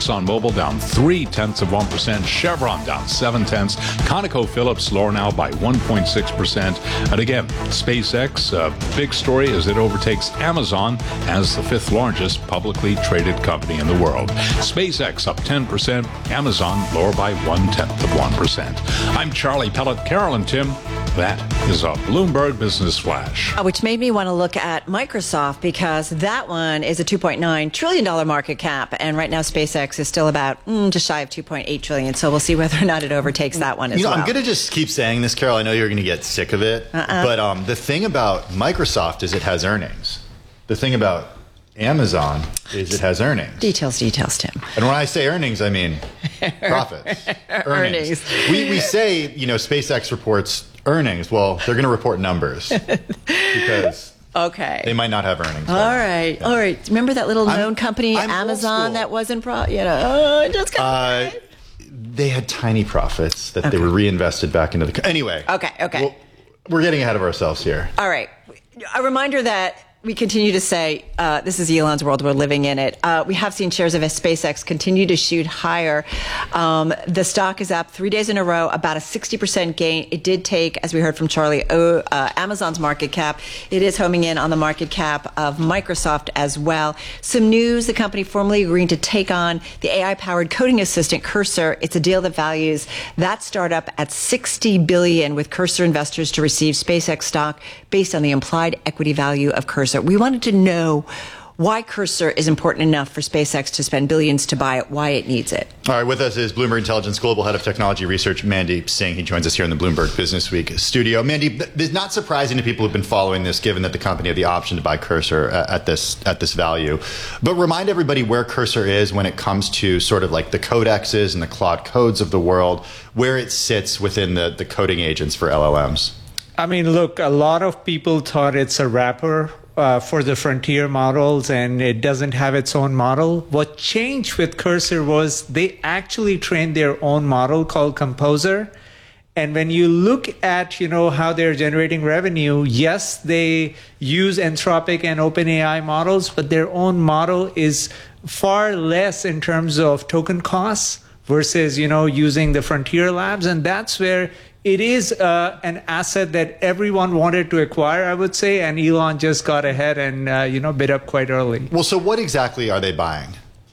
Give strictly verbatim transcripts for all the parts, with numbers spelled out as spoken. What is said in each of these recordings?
ExxonMobil down three tenths of one percent. Chevron down seven tenths. ConocoPhillips lower now by one point six percent. And again, SpaceX, a big story as it overtakes Amazon as the fifth largest publicly traded company in the world. SpaceX up ten percent. Amazon lower by one tenth of one percent. I'm Charlie Pellet. Carol and Tim, that is a Bloomberg Business Flash. Which made me want to look at Microsoft, because that one is a two point nine trillion dollars market cap. And right now, SpaceX is still about mm, just shy of two point eight trillion dollars. So we'll see whether or not it overtakes that one as you know, well. I'm going to just keep saying this, Carol. I know you're going to get sick of it. Uh-uh. But um, the thing about Microsoft is it has earnings. The thing about Amazon is it has earnings. Details, details, Tim. And when I say earnings, I mean profits. earnings. earnings. We, we say, you know, SpaceX reports earnings. Well, they're going to report numbers because okay. they might not have earnings. All right. Yeah. All right. Remember that little known I'm, company, I'm Amazon, that wasn't, pro- you know, oh, just got uh, they had tiny profits that okay. they were reinvested back into the... Co- anyway. Okay, okay. Well, we're getting ahead of ourselves here. All right. A reminder that we continue to say, uh, this is Elon's world, we're living in it. Uh, we have seen shares of SpaceX continue to shoot higher. Um, the stock is up three days in a row, about a sixty percent gain. It did take, as we heard from Charlie, uh, Amazon's market cap. It is homing in on the market cap of Microsoft as well. Some news, the company formally agreeing to take on the A I-powered coding assistant Cursor. It's a deal that values that startup at sixty billion dollars, with Cursor investors to receive SpaceX stock based on the implied equity value of Cursor. We wanted to know why Cursor is important enough for SpaceX to spend billions to buy it, why it needs it. All right, with us is Bloomberg Intelligence Global Head of Technology Research, Mandeep Singh. He joins us here in the Bloomberg Business Week studio. Mandeep, it's not surprising to people who've been following this, given that the company had the option to buy Cursor at this at this value. But remind everybody where Cursor is when it comes to sort of like the codexes and the Claude codes of the world, where it sits within the, the coding agents for L L Ms. I mean, look, a lot of people thought it's a wrapper Uh, for the frontier models, and it doesn't have its own model. What changed with Cursor was they actually trained their own model called Composer. And when you look at, you know, how they're generating revenue, yes, they use Anthropic and OpenAI models, but their own model is far less in terms of token costs versus, you know, using the frontier labs. And that's where it is uh, an asset that everyone wanted to acquire, I would say, and Elon just got ahead and, uh, you know, bid up quite early. Well, so what exactly are they buying?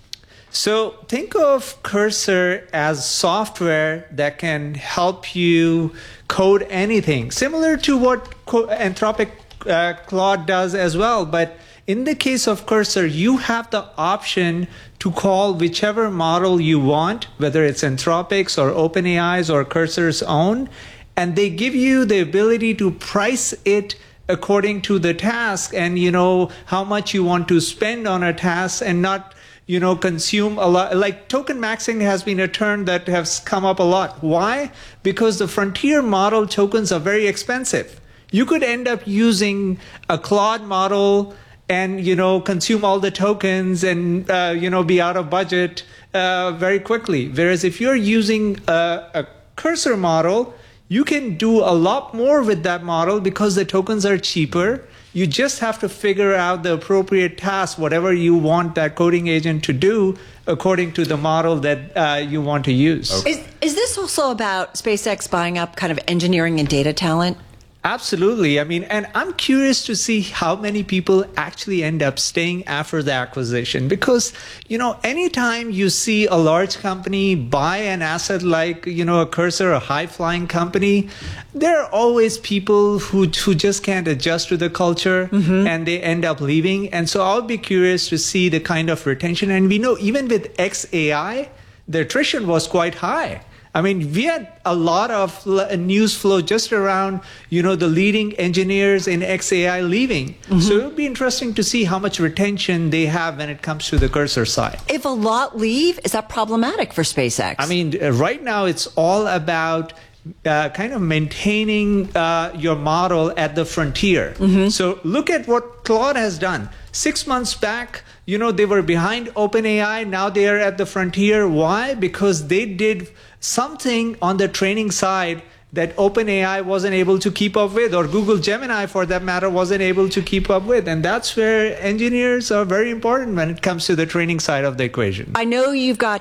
So think of Cursor as software that can help you code anything, similar to what Anthropic uh, Claude does as well. But in the case of Cursor, you have the option to call whichever model you want, whether it's Anthropic's or OpenAI's or Cursor's own, and they give you the ability to price it according to the task and, you know, how much you want to spend on a task and not, you know, consume a lot. Like token maxing has been a term that has come up a lot. Why? Because the frontier model tokens are very expensive. You could end up using a Claude model and, you know, consume all the tokens and, uh, you know, be out of budget uh, very quickly. Whereas if you're using a, a Cursor model, you can do a lot more with that model because the tokens are cheaper. You just have to figure out the appropriate task, whatever you want that coding agent to do according to the model that uh, you want to use. Okay. Is, is this also about SpaceX buying up kind of engineering and data talent? Absolutely. I mean, and I'm curious to see how many people actually end up staying after the acquisition, because, you know, anytime you see a large company buy an asset like, you know, a Cursor, a high flying company, there are always people who, who just can't adjust to the culture mm-hmm. and they end up leaving. And so I'll be curious to see the kind of retention. And we know even with X A I, the attrition was quite high. I mean, we had a lot of news flow just around, you know, the leading engineers in X A I leaving. Mm-hmm. So it would be interesting to see how much retention they have when it comes to the Cursor side. If a lot leave, is that problematic for SpaceX? I mean, right now it's all about uh, kind of maintaining uh, your model at the frontier. Mm-hmm. So look at what Claude has done. Six months back, you know, they were behind OpenAI. Now they are at the frontier. Why? Because they did something on the training side that OpenAI wasn't able to keep up with, or Google Gemini, for that matter, wasn't able to keep up with. And that's where engineers are very important when it comes to the training side of the equation. I know you've got